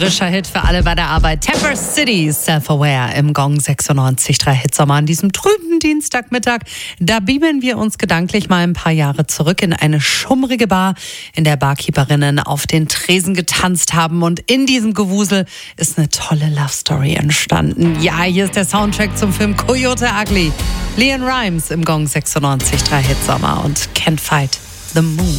Frischer Hit für alle bei der Arbeit. Temper City, Self-Aware im Gong 96.3 Hitsommer an diesem trüben Dienstagmittag. Da beamen wir uns gedanklich mal ein paar Jahre zurück in eine schummrige Bar, in der Barkeeperinnen auf den Tresen getanzt haben. Und in diesem Gewusel ist eine tolle Love-Story entstanden. Ja, hier ist der Soundtrack zum Film Coyote Ugly. LeAnn Rimes im Gong 96.3 Hitsommer und Can't Fight the Moon.